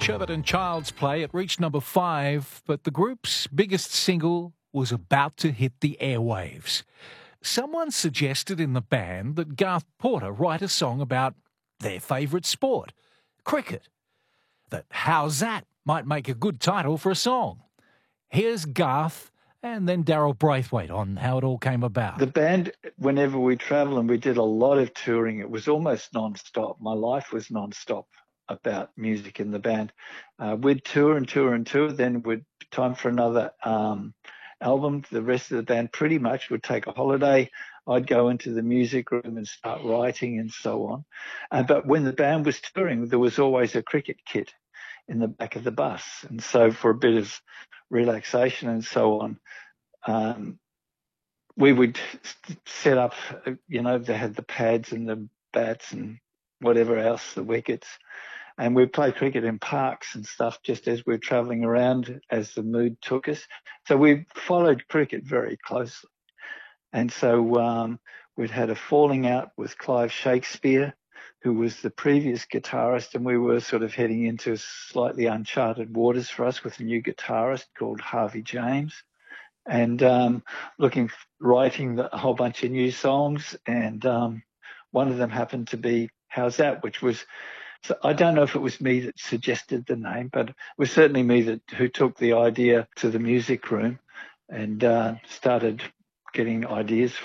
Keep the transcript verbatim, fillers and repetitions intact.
Sherbet and Child's Play. It reached number five, but the group's biggest single was about to hit the airwaves. Someone suggested in the band that Garth Porter write a song about their favourite sport, cricket. That How's That might make a good title for a song. Here's Garth and then Daryl Braithwaite on how it all came about. The band, whenever we travel, and we did a lot of touring, it was almost non-stop. My life was non-stop about music in the band. Uh, we'd tour and tour and tour, then we'd time for another um, album. The rest of the band pretty much would take a holiday. I'd go into the music room and start writing and so on. Uh, but when the band was touring, there was always a cricket kit in the back of the bus. And so for a bit of relaxation and so on, um, we would set up, you know, they had the pads and the bats and whatever else, the wickets. And we'd play cricket in parks and stuff just as we're travelling around as the mood took us. So we followed cricket very closely. And so um, we'd had a falling out with Clive Shakespeare, who was the previous guitarist, and we were sort of heading into slightly uncharted waters for us with a new guitarist called Harvey James. And um, looking, writing the, a whole bunch of new songs. And um, one of them happened to be How's That, which was, so I don't know if it was me that suggested the name, but it was certainly me that who took the idea to the music room and uh, started getting ideas